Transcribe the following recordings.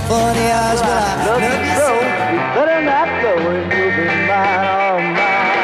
40 hours, but I love you so. You better not go and you'll be mine, all mine.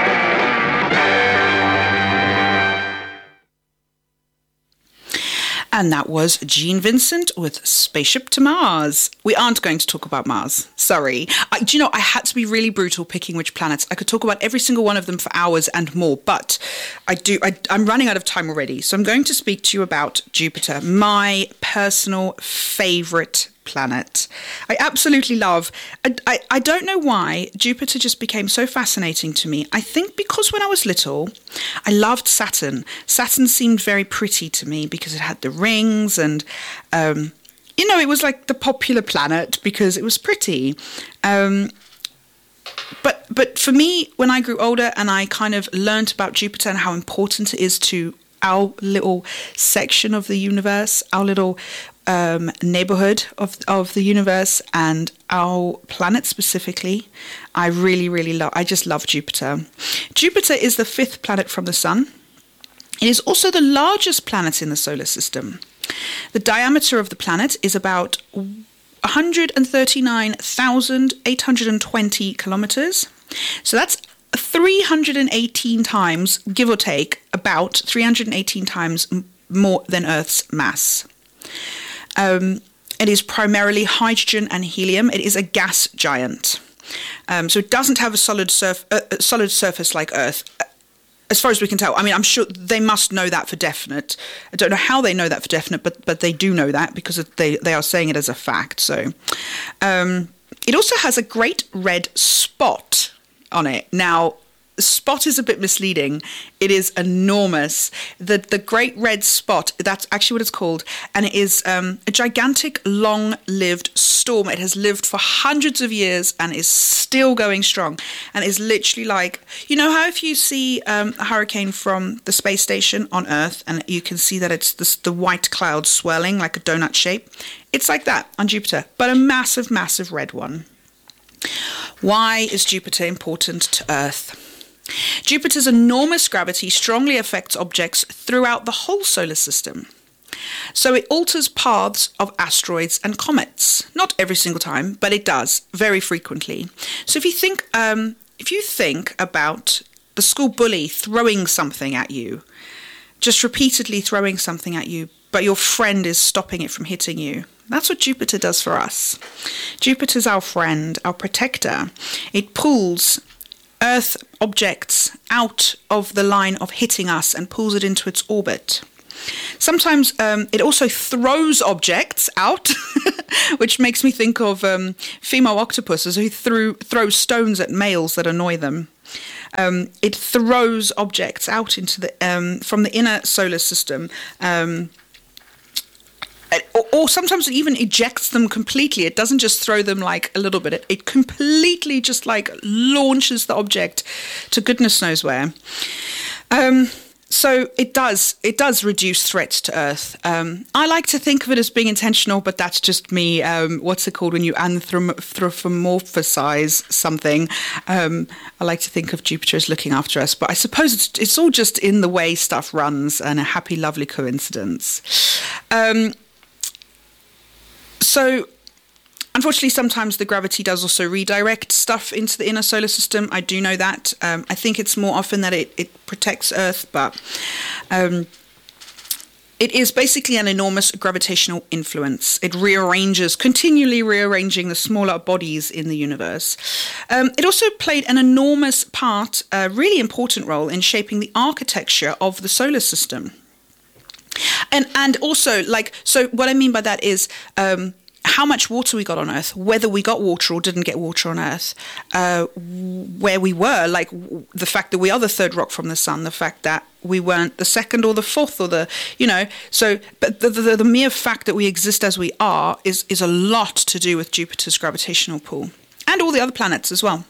And that was Gene Vincent with Spaceship to Mars. We aren't going to talk about Mars. Sorry. Do you know, I had to be really brutal picking which planets. I could talk about every single one of them for hours and more, but I'm running out of time already. So I'm going to speak to you about Jupiter, my personal favourite planet. I absolutely love. I don't know why Jupiter just became so fascinating to me. I think because when I was little, I loved Saturn. Saturn seemed very pretty to me because it had the rings and, it was like the popular planet because it was pretty. But for me, when I grew older and I kind of learned about Jupiter and how important it is to our little section of the universe, our little neighborhood of the universe and our planet specifically, I just love Jupiter. Jupiter is the 5th planet from the sun. It is also the largest planet in the solar system. The diameter of the planet is about 139,820 kilometers. So that's 318 times, give or take, about 318 times more than Earth's mass. It is primarily hydrogen and helium. It is a gas giant. So it doesn't have a solid surface like Earth, as far as we can tell. I mean, I'm sure they must know that for definite. I don't know how they know that for definite, but they do know that because they are saying it as a fact. So it also has a great red spot on it. Now, spot is a bit misleading. It is enormous. The Great Red Spot, that's actually what it's called. And it is a gigantic, long-lived storm. It has lived for hundreds of years and is still going strong. And is literally like, you know how if you see a hurricane from the space station on Earth and you can see that it's the white cloud swirling like a donut shape? It's like that on Jupiter, but a massive, massive red one. Why is Jupiter important to Earth? Jupiter's enormous gravity strongly affects objects throughout the whole solar system. So it alters paths of asteroids and comets. Not every single time, but it does very frequently. So if you think about the school bully throwing something at you, just repeatedly throwing something at you, but your friend is stopping it from hitting you. That's what Jupiter does for us. Jupiter's our friend, our protector. It pulls Earth objects out of the line of hitting us and pulls it into its orbit. Sometimes it also throws objects out, which makes me think of female octopuses who throw stones at males that annoy them. It throws objects out into from the inner solar system. Or sometimes it even ejects them completely. It doesn't just throw them like a little bit. It completely just like launches the object to goodness knows where. So it does reduce threats to Earth. I like to think of it as being intentional, but that's just me. What's it called when you anthropomorphize something? I like to think of Jupiter as looking after us, but I suppose it's all just in the way stuff runs and a happy, lovely coincidence. So, unfortunately, sometimes the gravity does also redirect stuff into the inner solar system. I do know that. I think it's more often that it protects Earth, but it is basically an enormous gravitational influence. It continually rearranging the smaller bodies in the universe. It also played an enormous part, a really important role in shaping the architecture of the solar system. And also, so what I mean by that is how much water we got on Earth, whether we got water or didn't get water on Earth, where we were, like the fact that we are the third rock from the sun, the fact that we weren't the second or the fourth or so, but the mere fact that we exist as we are is a lot to do with Jupiter's gravitational pull and all the other planets as well.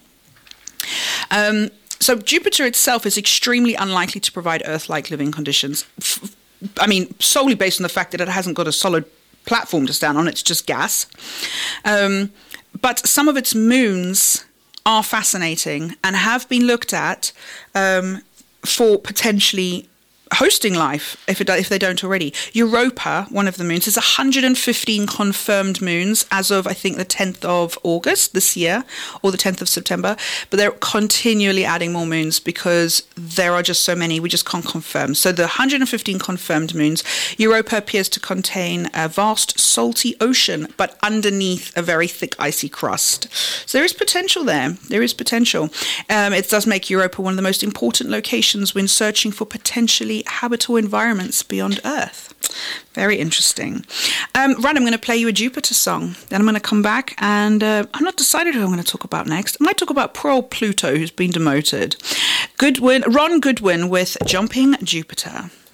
So Jupiter itself is extremely unlikely to provide Earth-like living conditions. Solely based on the fact that it hasn't got a solid platform to stand on, it's just gas. But some of its moons are fascinating and have been looked at for potentially hosting life if they don't already. Europa, one of the moons, has 115 confirmed moons as of, I think, the 10th of August this year, or the 10th of September. But they're continually adding more moons because there are just so many, we just can't confirm. So the 115 confirmed moons, Europa appears to contain a vast salty ocean, but underneath a very thick icy crust. So there is potential there. There is potential. It does make Europa one of the most important locations when searching for potentially habitable environments beyond Earth. Very interesting. Right, I'm going to play you a Jupiter song. Then I'm going to come back and I'm not decided who I'm going to talk about next. I might talk about poor old Pluto, who's been demoted. Ron Goodwin with Jumping Jupiter.